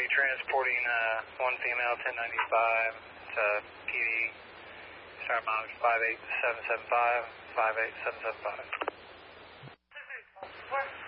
transporting one female 1095 to PD. Start mileage 58775, 58775.